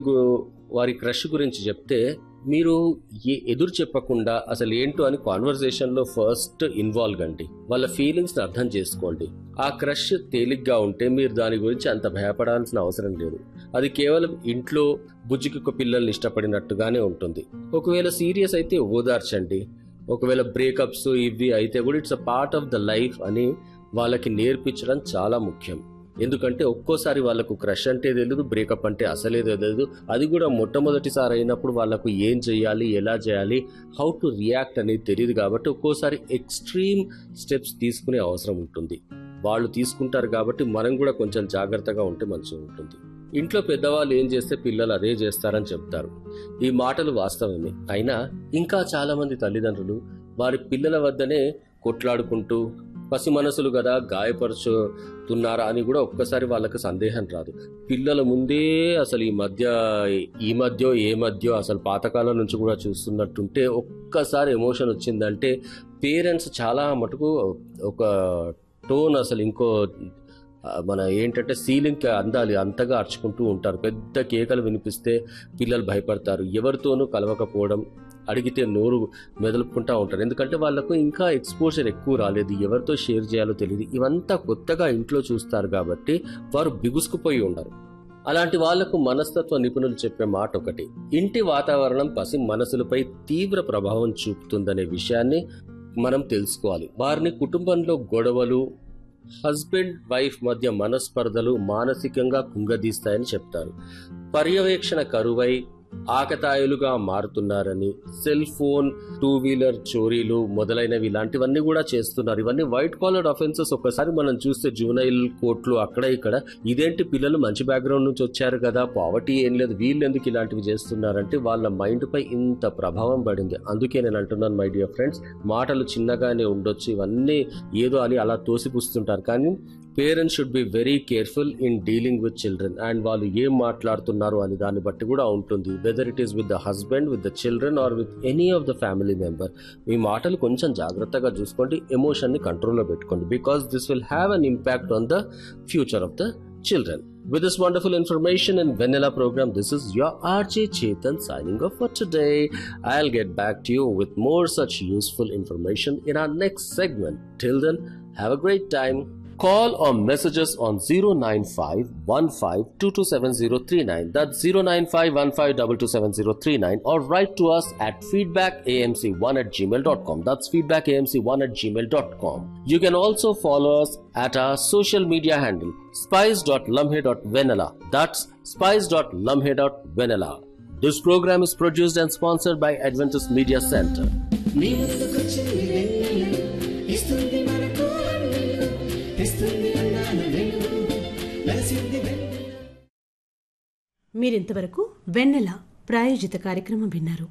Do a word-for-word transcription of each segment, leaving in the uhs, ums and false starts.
వారి క్రష్ గురించి చెప్తే మీరు ఏ ఎదురు చెప్పకుండా అసలు ఏంటో అని కాన్వర్సేషన్ లో ఫస్ట్ ఇన్వాల్వ్ అండి. వాళ్ళ ఫీలింగ్స్ ని అర్థం చేసుకోండి. ఆ క్రష్ తేలిగ్గా ఉంటే మీరు దాని గురించి అంత భయపడాల్సిన అవసరం లేదు. అది కేవలం ఇంట్లో బుజ్జికి పిల్లల్ని ఇష్టపడినట్టుగానే ఉంటుంది. ఒకవేళ సీరియస్ అయితే ఓదార్చండి. ఒకవేళ బ్రేకప్స్ ఇవి అయితే కూడా it's a part of the life అని వాళ్ళకి నేర్పించడం చాలా ముఖ్యం. ఎందుకంటే ఒక్కోసారి వాళ్ళకు క్రష్ అంటే తెలియదు, బ్రేకప్ అంటే అసలే తెలియదు. అది కూడా మొట్టమొదటిసారి అయినప్పుడు వాళ్ళకు ఏం చేయాలి, ఎలా చేయాలి, హౌ టు రియాక్ట్ అనేది తెలియదు. కాబట్టి ఒక్కోసారి ఎక్స్ట్రీమ్ స్టెప్స్ తీసుకునే అవసరం ఉంటుంది. వాళ్ళు తీసుకుంటారు కాబట్టి మనం కూడా కొంచెం జాగ్రత్తగా ఉంటే మంచిగా ఉంటుంది. ఇంట్లో పెద్దవాళ్ళు ఏం చేస్తే పిల్లలు అదే చేస్తారని చెప్తారు. ఈ మాటలు వాస్తవమే. అయినా ఇంకా చాలా మంది తల్లిదండ్రులు వారి పిల్లల వద్దనే కొట్లాడుకుంటూ పసి మనసులు కదా గాయపరుచుతున్నారా అని కూడా ఒక్కసారి వాళ్ళకి సందేహం రాదు. పిల్లల ముందే అసలు ఈ మధ్య ఈ మధ్య ఏ మధ్య అసలు పాతకాలం నుంచి కూడా చూస్తున్నట్టుంటే ఒక్కసారి ఎమోషన్ వచ్చిందంటే పేరెంట్స్ చాలా మటుకు ఒక టోన్ అసలు ఇంకో మన ఏంటంటే సీలింగ్కి అందాలి అంతగా అర్చుకుంటూ ఉంటారు. పెద్ద కేకలు వినిపిస్తే పిల్లలు భయపడతారు. ఎవరితోనూ కలవకపోవడం, అడిగితే నోరు మెదలుపుకుంటూ ఉంటారు. ఎందుకంటే వాళ్ళకు ఇంకా ఎక్స్పోజర్ ఎక్కువ రాలేదు, ఎవరితో షేర్ చేయాలో తెలియదు. ఇవంతా కొత్తగా ఇంట్లో చూస్తారు కాబట్టి వారు బిగుసుకుపోయి ఉన్నారు. అలాంటి వాళ్లకు మనస్తత్వ నిపుణులు చెప్పే మాట ఒకటి, ఇంటి వాతావరణం పసి మనసులపై తీవ్ర ప్రభావం చూపుతుందనే విషయాన్ని మనం తెలుసుకోవాలి. వారిని కుటుంబంలో గొడవలు, హస్బెండ్ వైఫ్ మధ్య మనస్పర్ధలు మానసికంగా కుంగదీస్తాయని చెప్తారు. పర్యవేక్షణ కరువై ఆకతాయిలుగా మారుతున్నారని, సెల్ ఫోన్, టూ వీలర్ చోరీలు మొదలైనవి ఇలాంటివన్నీ కూడా చేస్తున్నారు. ఇవన్నీ వైట్ కాలర్ అఫెన్సెస్. ఒకసారి మనం చూస్తే జూనైల్ కోర్టులు అక్కడ ఇక్కడ ఇదేంటి పిల్లలు మంచి బ్యాక్గ్రౌండ్ నుంచి వచ్చారు కదా, పావర్టీ ఏం లేదు, వీళ్ళు ఎందుకు ఇలాంటివి చేస్తున్నారంటే వాళ్ళ మైండ్ పై ఇంత ప్రభావం పడింది. అందుకే నేను అంటున్నాను మై డియర్ ఫ్రెండ్స్, మాటలు చిన్నగానే ఉండొచ్చు, ఇవన్నీ ఏదో అని అలా తోసిపుస్తుంటారు. కానీ parents should be very careful in dealing with children. And వాళ్ళు ఏం మాట్లాడుతున్నారు అని దాన్ని బట్టి కూడా ఉంటుంది. Whether it is with the husband, with the children are with any of the family member. మీ మాటలు కొంచెం జాగ్రత్తగా చూసుకోండి, ఎమోషన్ ని కంట్రోల్లో పెట్టుకోండి. Because this will have an impact on the future of the children. With this wonderful information in Vanilla program, this is your R J Chetan signing off for today. I'll get back to you with more such useful information in our next segment. Till then, have a great time. Call or message us on zero nine five one five two two seven zero three nine. That's zero nine five one five two two seven zero three nine. Or write to us at feedback a m c one at gmail dot com. That's feedback a m c one at gmail dot com. You can also follow us at our social media handle spice dot lumhe dot vanilla. That's spice dot lumhe dot vanilla. This program is produced and sponsored by Adventist Media Center. మీరింతవరకు వెన్నెల ప్రాయోజిత కార్యక్రమం విన్నారు.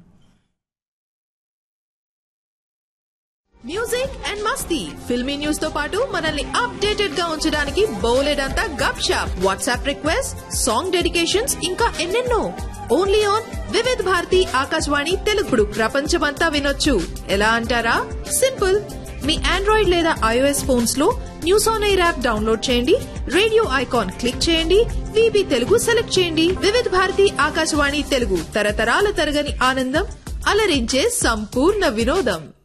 Music and Masti, filmy news తో పాటు మనల్ని updated గా ఉంచడానికి బోలెడంతా గప్ shop, WhatsApp request, song dedications, ఇంకా ఎన్నెన్నో. Only on Vividh Bharati Akashvani తెలుగుడు. ప్రపంచమంతా వినొచ్చు. ఎలా అంటారా? సింపుల్. మీ ఆండ్రాయిడ్ లేదా ఐఓఎస్ ఫోన్స్ లో news on air app download చేయండి, రేడియో ఐకాన్ క్లిక్ చేయండి, వీబీ తెలుగు సెలెక్ట్ చేయండి. వివిధ భారతి ఆకాశవాణి తెలుగు, తరతరాల తరగని ఆనందం, అలరించే సంపూర్ణ వినోదం.